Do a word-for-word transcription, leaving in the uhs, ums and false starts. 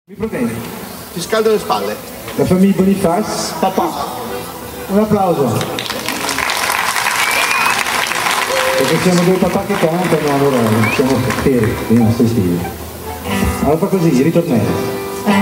Mi proteggi. Ti scaldo le spalle. La famiglia Boniface, papà. Un applauso. Perché siamo due papà che cantano, allora siamo fieri dei nostri figli. Allora fa così, ritornello.